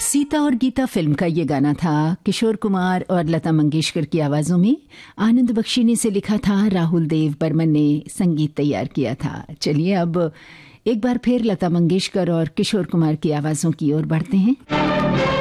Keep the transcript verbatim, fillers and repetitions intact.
सीता और गीता फिल्म का ये गाना था किशोर कुमार और लता मंगेशकर की आवाज़ों में। आनंद बख्शी ने इसे लिखा था, राहुल देव बर्मन ने संगीत तैयार किया था। चलिए अब एक बार फिर लता मंगेशकर और किशोर कुमार की आवाज़ों की ओर बढ़ते हैं।